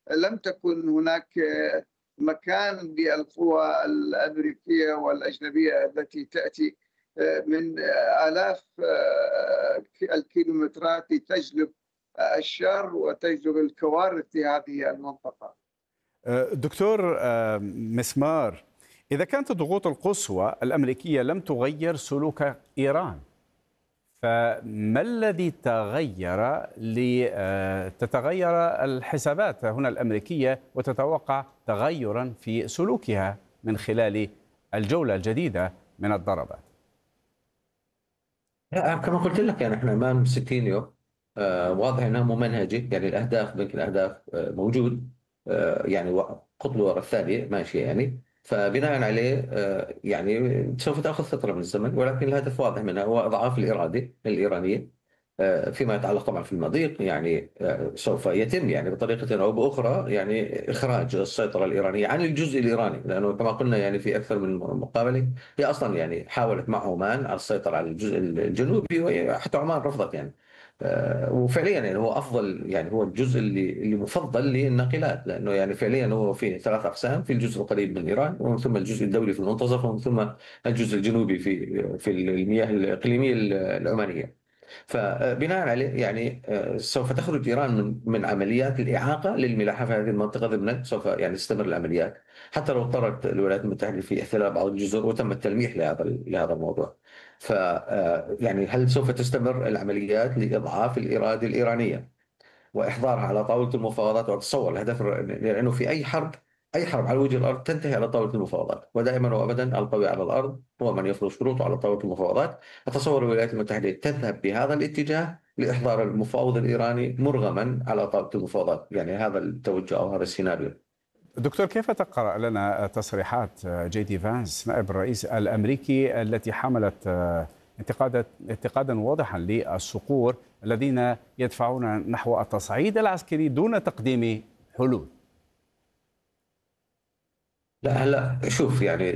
لم تكن هناك مكان للقوى الأمريكية والأجنبية التي تأتي من آلاف الكيلومترات لتجلب الشر وتجلب الكوارث في هذه المنطقة. دكتور مسمار، إذا كانت الضغوط القصوى الأمريكية لم تغير سلوك إيران، فما الذي تغير لتتغير الحسابات هنا الأمريكية وتتوقع تغيرا في سلوكها من خلال الجولة الجديدة من الضربات؟ لا، كما قلت لك يعني احنا امام 60 يوم. واضح انها ممنهجه، يعني الاهداف بين الاهداف موجود. يعني خطوه ورا الثانيه ماشيه يعني. فبناء عليه يعني سوف تاخذ فتره من الزمن، ولكن الهدف واضح منها هو اضعاف الاراده الايرانيه. فيما يتعلق طبعا في المضيق، يعني سوف يتم يعني بطريقه او باخرى يعني اخراج السيطره الايرانيه عن الجزء الايراني، لانه كما قلنا يعني في اكثر من مقابله هي اصلا يعني حاولت مع عمان على السيطره على الجزء الجنوبي، وحتى عمان رفضت يعني. وفعليا يعني هو افضل، يعني هو الجزء اللي مفضل للناقلات، لانه يعني فعليا هو فيه ثلاث اقسام: في الجزء القريب من ايران، ومن ثم الجزء الدولي في المنتصف، ومن ثم الجزء الجنوبي في المياه الاقليميه العمانيه. فبناء عليه يعني سوف تخرج إيران من عمليات الإعاقة للملاحة في هذه المنطقة ضمنا. سوف يعني تستمر العمليات حتى لو اضطرت الولايات المتحدة في احتلال بعض الجزر وتم التلميح لهذا الموضوع. ف يعني هل سوف تستمر العمليات لإضعاف الإرادة الإيرانية واحضارها على طاوله المفاوضات؟ واتصور الهدف، لانه في اي حرب على وجه الارض تنتهي على طاوله المفاوضات، ودائما وابدا القوي على الارض هو من يفرض شروطه على طاوله المفاوضات. اتصور الولايات المتحده تذهب بهذا الاتجاه لاحضار المفاوض الايراني مرغما على طاوله المفاوضات، يعني هذا التوجه او هذا السيناريو. دكتور، كيف تقرأ لنا تصريحات جي دي فانس نائب الرئيس الأمريكي التي حملت انتقادا واضحا للصقور الذين يدفعون نحو التصعيد العسكري دون تقديم حلول؟ لا هلا شوف، يعني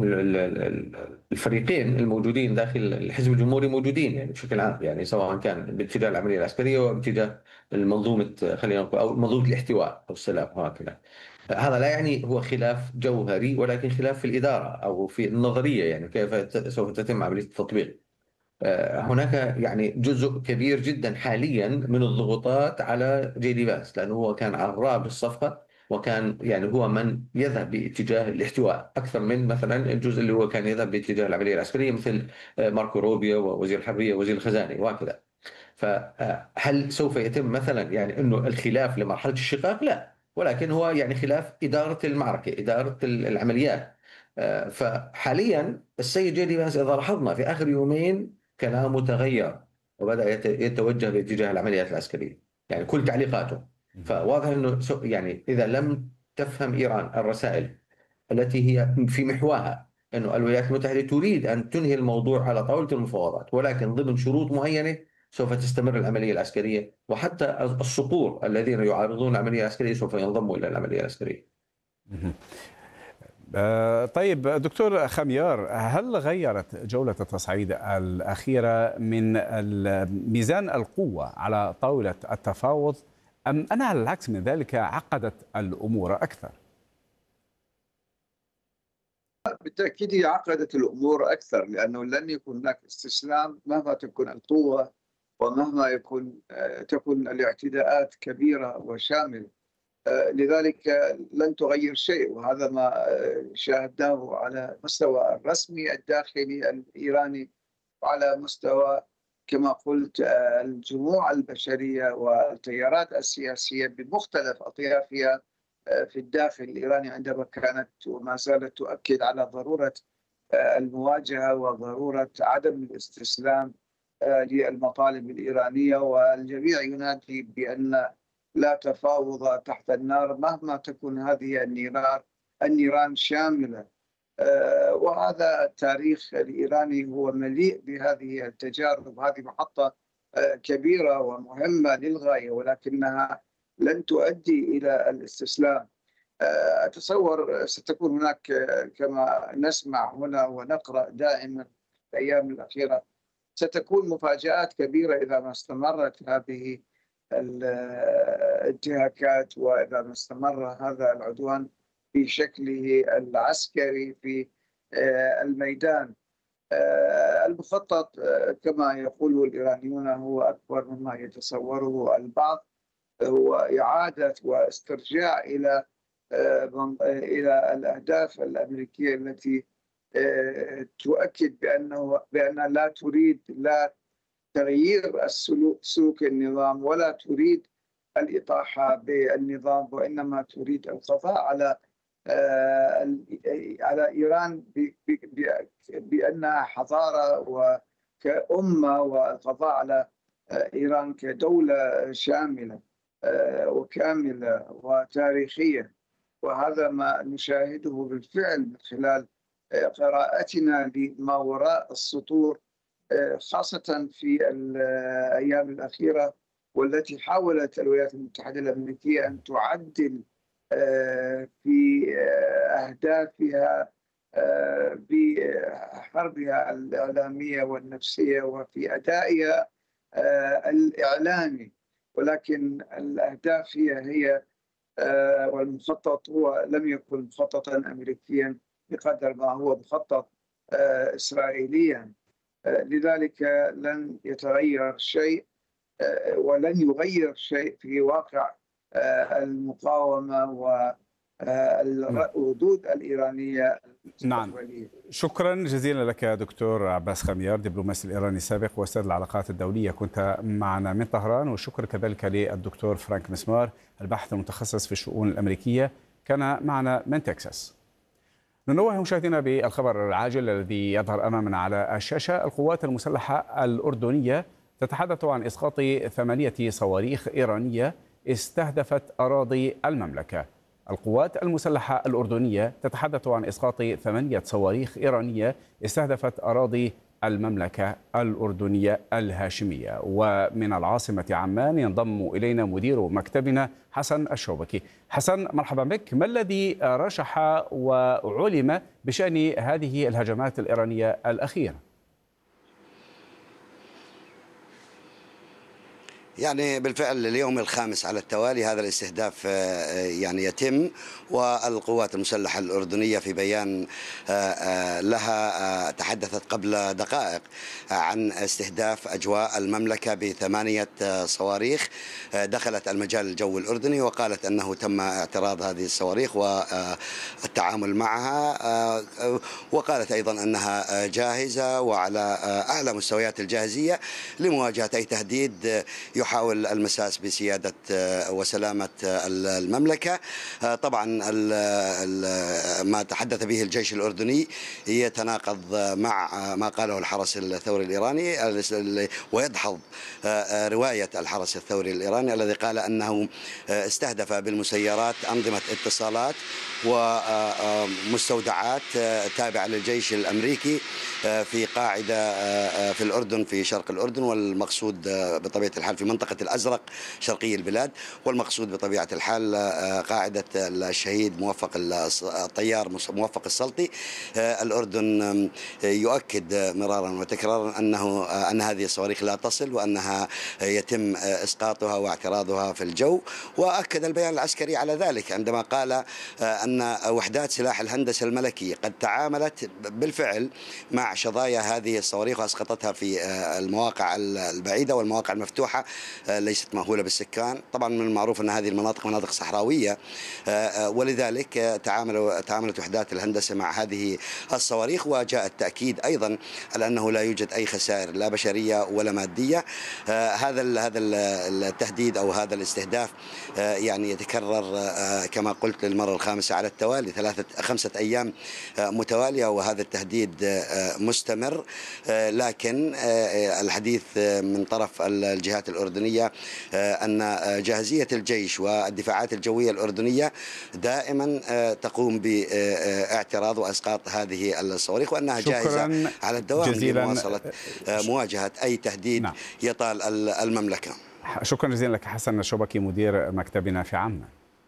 الفريقين الموجودين داخل الحزب الجمهوري موجودين يعني بشكل عام، يعني سواء كان باتجاه العمليه العسكريه او باتجاه المنظومه، خلينا نقول او منظومه الاحتواء او السلام وهكذا. هذا لا يعني هو خلاف جوهري، ولكن خلاف في الاداره او في النظريه، يعني كيف سوف تتم عمليه التطبيق. هناك يعني جزء كبير جدا حاليا من الضغوطات على جي دي فانس، لانه هو كان عراب الصفقه، وكان يعني هو من يذهب باتجاه الاحتواء اكثر من مثلا الجزء اللي هو كان يذهب باتجاه العمليه العسكريه، مثل ماركو روبيو ووزير الحربيه ووزير الخزانه وهكذا. فهل سوف يتم مثلا يعني انه الخلاف لمرحله الشقاق؟ لا، ولكن هو يعني خلاف اداره المعركه، اداره العمليات. فحاليا السيد جيدي فانس اذا لاحظنا في اخر يومين كلامه تغير، وبدا يتوجه باتجاه العمليات العسكريه، يعني كل تعليقاته. فواضح انه يعني اذا لم تفهم ايران الرسائل التي هي في محواها انه الولايات المتحده تريد ان تنهي الموضوع على طاوله المفاوضات، ولكن ضمن شروط معينه، سوف تستمر العمليه العسكريه، وحتى الصقور الذين يعارضون العمليه العسكريه سوف ينضموا الى العمليه العسكريه. طيب دكتور خميار، هل غيرت جولة التصعيد الأخيرة من ميزان القوة على طاولة التفاوض، أم أنها على العكس من ذلك عقدت الأمور أكثر؟ بالتأكيد هي عقدت الأمور أكثر، لأنه لن يكون هناك استسلام مهما تكون القوة، ومهما تكون الاعتداءات كبيرة وشاملة. لذلك لن تغير شيء، وهذا ما شاهدناه على المستوى الرسمي الداخلي الإيراني، وعلى مستوى كما قلت الجموع البشرية والتيارات السياسية بمختلف أطيافها في الداخل الإيراني، عندما كانت وما زالت تؤكد على ضرورة المواجهة وضرورة عدم الاستسلام للمطالب الإيرانية. والجميع ينادي بأن لا تفاوض تحت النار مهما تكون هذه النيران شاملة. وهذا التاريخ الإيراني هو مليء بهذه التجارب. هذه محطة كبيرة ومهمة للغاية، ولكنها لن تؤدي إلى الاستسلام. أتصور ستكون هناك كما نسمع هنا ونقرأ دائما في الأيام الأخيرة، ستكون مفاجآت كبيرة إذا ما استمرت هذه انتهاكات، وإذا ما استمر هذا العدوان في شكله العسكري في الميدان. المخطط كما يقول الإيرانيون هو أكبر مما يتصوره البعض، هو إعادة واسترجاع إلى الأهداف الأمريكية التي تؤكد بأنها لا تريد تغيير سلوك النظام، ولا تريد الإطاحة بالنظام، وإنما تريد القضاء على إيران بأنها حضارة وكأمة، والقضاء على إيران كدولة شاملة وكاملة وتاريخية. وهذا ما نشاهده بالفعل من خلال قراءتنا لما وراء السطور، خاصة في الأيام الأخيرة، والتي حاولت الولايات المتحدة الأمريكية أن تعدل في أهدافها بحربها الإعلامية والنفسية وفي أدائها الإعلامي، ولكن الأهداف هي والمخطط هو لم يكن مخططا أمريكيا بقدر ما هو مخطط إسرائيليا. لذلك لن يتغير شيء ولن يغير شيء في واقع المقاومة والردود الإيرانية المستقبلية. نعم، شكرا جزيلا لك دكتور عباس خميار، دبلوماسي الإيراني السابق وأستاذ العلاقات الدولية، كنت معنا من طهران. وشكرا كذلك للدكتور فرانك مسمار، الباحث المتخصص في الشؤون الأمريكية، كان معنا من تكساس. ننوه مشاهدينا بالخبر العاجل الذي يظهر أمامنا على الشاشة. القوات المسلحة الأردنية تتحدث عن إسقاط 8 صواريخ إيرانية استهدفت أراضي المملكة. القوات المسلحة الأردنية تتحدث عن إسقاط 8 صواريخ إيرانية استهدفت أراضي المملكة الأردنية الهاشمية. ومن العاصمة عمان ينضم إلينا مدير مكتبنا حسن الشوبكي. حسن، مرحبا بك. ما الذي رشح وعلم بشأن هذه الهجمات الإيرانية الأخيرة؟ يعني بالفعل اليوم الخامس على التوالي هذا الاستهداف يعني يتم، والقوات المسلحة الأردنية في بيان لها تحدثت قبل دقائق عن استهداف أجواء المملكة ب8 صواريخ دخلت المجال الجوي الأردني، وقالت أنه تم اعتراض هذه الصواريخ والتعامل معها، وقالت أيضا أنها جاهزة وعلى أعلى مستويات الجاهزية لمواجهة أي تهديد يحاول المساس بسيادة وسلامة المملكة. طبعا ما تحدث به الجيش الأردني يتناقض مع ما قاله الحرس الثوري الإيراني، ويدحض رواية الحرس الثوري الإيراني الذي قال أنه استهدف بالمسيرات أنظمة اتصالات ومستودعات تابعة للجيش الأمريكي في قاعدة في الأردن في شرق الأردن، والمقصود بطبيعة الحال في منطقة الأزرق شرقي البلاد، والمقصود بطبيعة الحال قاعدة الشهيد موفق الطيار موفق السلطي. الأردن يؤكد مرارا وتكرارا أن هذه الصواريخ لا تصل، وأنها يتم إسقاطها واعتراضها في الجو، وأكد البيان العسكري على ذلك عندما قال أن وحدات سلاح الهندسة الملكي قد تعاملت بالفعل مع شظايا هذه الصواريخ وأسقطتها في المواقع البعيدة والمواقع المفتوحة ليست مأهولة بالسكان. طبعا من المعروف أن هذه المناطق مناطق صحراوية، ولذلك تعاملت وحدات الهندسة مع هذه الصواريخ، وجاء التأكيد أيضا على أنه لا يوجد أي خسائر لا بشرية ولا مادية. هذا التهديد أو هذا الاستهداف يعني يتكرر كما قلت للمرة الخامسة على التوالي، 5 أيام متوالية، وهذا التهديد مستمر. لكن الحديث من طرف الجهات الأردنية أن جاهزية الجيش والدفاعات الجوية الأردنية دائما تقوم باعتراض وإسقاط هذه الصواريخ، وأنها جاهزة على الدوام لمواصلة مواجهة أي تهديد يطال المملكة. شكرا جزيلا لك حسن الشوبكي، مدير مكتبنا في عمان.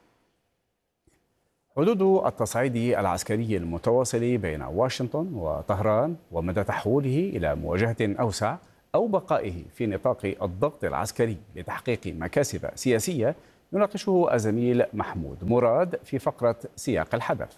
حدود التصعيد العسكري المتواصل بين واشنطن وطهران ومدى تحوله إلى مواجهة أوسع أو بقائه في نطاق الضغط العسكري لتحقيق مكاسب سياسية يناقشه الزميل محمود مراد في فقرة سياق الحدث.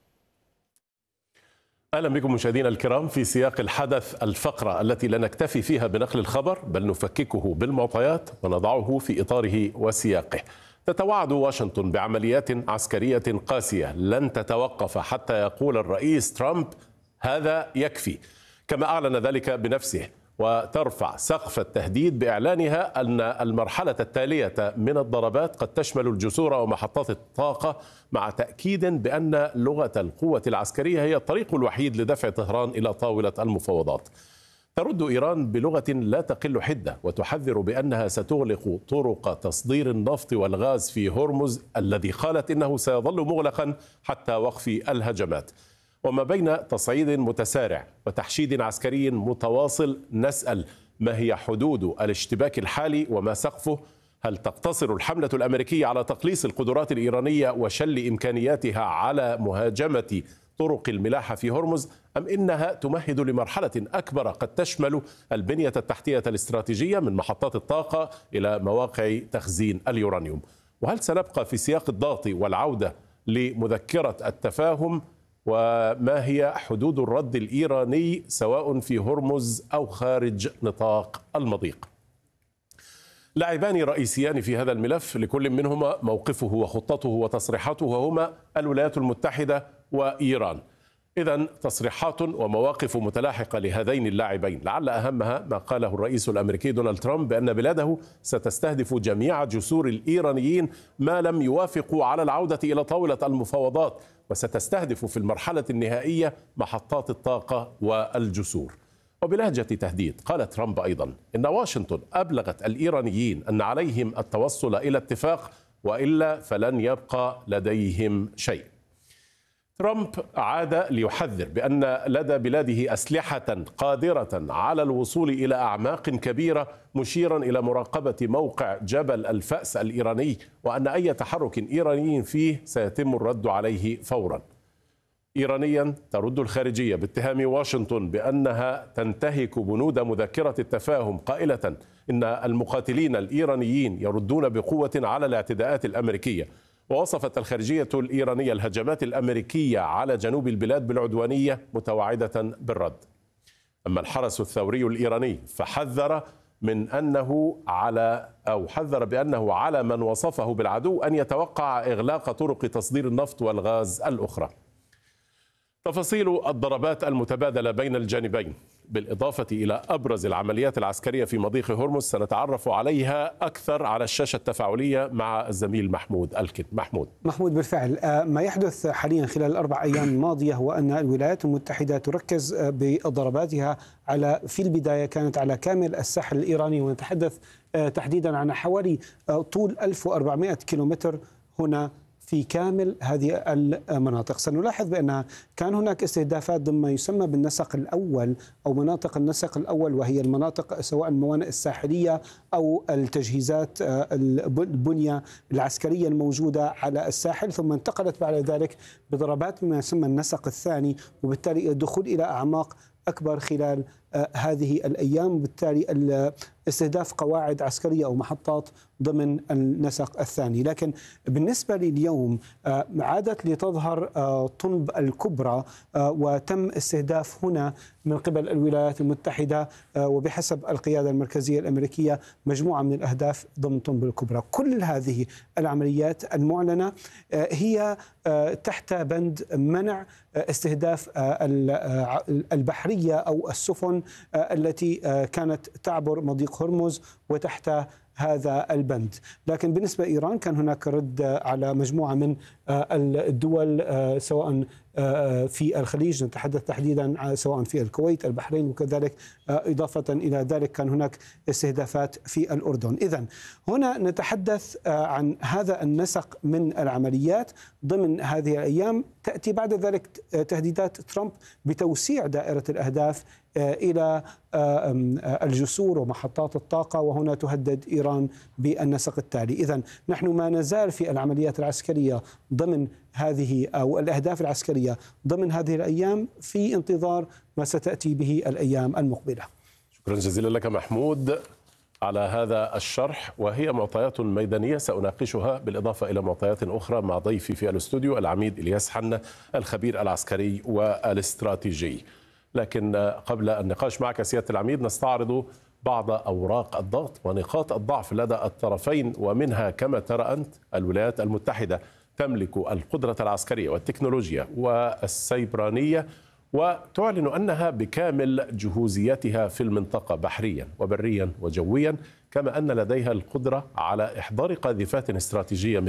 أهلا بكم مشاهدينا الكرام في سياق الحدث، الفقرة التي لا نكتفي فيها بنقل الخبر بل نفككه بالمعطيات ونضعه في إطاره وسياقه. تتوعد واشنطن بعمليات عسكرية قاسية لن تتوقف حتى يقول الرئيس ترامب هذا يكفي، كما أعلن ذلك بنفسه، وترفع سقف التهديد بإعلانها أن المرحلة التالية من الضربات قد تشمل الجسور ومحطات الطاقة، مع تأكيد بأن لغة القوة العسكرية هي الطريق الوحيد لدفع طهران إلى طاولة المفاوضات. ترد إيران بلغة لا تقل حدة وتحذر بأنها ستغلق طرق تصدير النفط والغاز في هرمز الذي قالت إنه سيظل مغلقا حتى وقف الهجمات. وما بين تصعيد متسارع وتحشيد عسكري متواصل، نسأل ما هي حدود الاشتباك الحالي وما سقفه؟ هل تقتصر الحملة الأمريكية على تقليص القدرات الإيرانية وشل إمكانياتها على مهاجمة طرق الملاحة في هرمز، أم إنها تمهد لمرحلة أكبر قد تشمل البنية التحتية الاستراتيجية من محطات الطاقة إلى مواقع تخزين اليورانيوم؟ وهل سنبقى في سياق الضغط والعودة لمذكرة التفاهم؟ وما هي حدود الرد الإيراني سواء في هرمز أو خارج نطاق المضيق؟ لاعبان رئيسيان في هذا الملف لكل منهما موقفه وخطته وتصريحاته، وهما الولايات المتحدة وإيران. إذن تصريحات ومواقف متلاحقة لهذين اللاعبين، لعل أهمها ما قاله الرئيس الأمريكي دونالد ترامب بأن بلاده ستستهدف جميع جسور الإيرانيين ما لم يوافقوا على العودة إلى طاولة المفاوضات، وستستهدف في المرحلة النهائية محطات الطاقة والجسور. وبلهجة تهديد قال ترامب أيضا إن واشنطن أبلغت الإيرانيين أن عليهم التوصل إلى اتفاق وإلا فلن يبقى لديهم شيء. ترامب عاد ليحذر بأن لدى بلاده أسلحة قادرة على الوصول إلى أعماق كبيرة، مشيرا إلى مراقبة موقع جبل الفأس الإيراني، وأن أي تحرك إيراني فيه سيتم الرد عليه فورا. إيرانيا ترد الخارجية باتهام واشنطن بأنها تنتهك بنود مذكرة التفاهم، قائلة إن المقاتلين الإيرانيين يردون بقوة على الاعتداءات الأمريكية. ووصفت الخارجية الإيرانية الهجمات الأمريكية على جنوب البلاد بالعدوانية، متوعدة بالرد. أما الحرس الثوري الإيراني فحذر بأنه على من وصفه بالعدو أن يتوقع إغلاق طرق تصدير النفط والغاز الأخرى. تفاصيل الضربات المتبادلة بين الجانبين بالإضافة إلى أبرز العمليات العسكرية في مضيق هرمز سنتعرف عليها أكثر على الشاشة التفاعلية مع الزميل محمود الكن. محمود بالفعل ما يحدث حاليا خلال الأربع أيام الماضية هو أن الولايات المتحدة تركز بضرباتها في البداية كانت على كامل الساحل الإيراني، ونتحدث تحديدا عن حوالي طول 1400 كيلومتر هنا في كامل هذه المناطق. سنلاحظ بأن كان هناك استهدافات ضمن ما يسمى بالنسق الأول أو مناطق النسق الأول، وهي المناطق سواء الموانئ الساحلية أو التجهيزات البنية العسكرية الموجودة على الساحل، ثم انتقلت بعد ذلك بضربات ما يسمى النسق الثاني، وبالتالي الدخول إلى أعماق أكبر خلال هذه الأيام، وبالتالي استهداف قواعد عسكرية أو محطات ضمن النسق الثاني. لكن بالنسبة لليوم عادت لتظهر طنب الكبرى، وتم استهداف هنا من قبل الولايات المتحدة وبحسب القيادة المركزية الأمريكية مجموعة من الأهداف ضمن طنب الكبرى. كل هذه العمليات المعلنة هي تحت بند منع استهداف البحرية أو السفن التي كانت تعبر مضيق هرمز وتحت هذا البند. لكن بالنسبة لإيران كان هناك رد على مجموعة من الدول سواء في الخليج، نتحدث تحديدا سواء في الكويت البحرين، وكذلك إضافة إلى ذلك كان هناك استهدافات في الأردن. إذن هنا نتحدث عن هذا النسق من العمليات ضمن هذه الأيام. تأتي بعد ذلك تهديدات ترامب بتوسيع دائرة الأهداف إلى الجسور ومحطات الطاقة، وهنا تهدد إيران بالنسق التالي. إذن نحن ما نزال في العمليات العسكرية ضمن هذه أو الأهداف العسكرية ضمن هذه الأيام، في انتظار ما ستأتي به الأيام المقبلة. شكرا جزيلا لك محمود على هذا الشرح، وهي معطيات ميدانية سأناقشها بالإضافة إلى معطيات أخرى مع ضيفي في الاستوديو العميد إلياس حنة الخبير العسكري والاستراتيجي. لكن قبل النقاش معك سيادة العميد نستعرض بعض أوراق الضغط ونقاط الضعف لدى الطرفين، ومنها كما ترى أنت الولايات المتحدة تملك القدرة العسكرية والتكنولوجيا والسيبرانية، وتعلن أنها بكامل جهوزيتها في المنطقة بحريا وبريا وجويا، كما أن لديها القدرة على إحضار قاذفات استراتيجية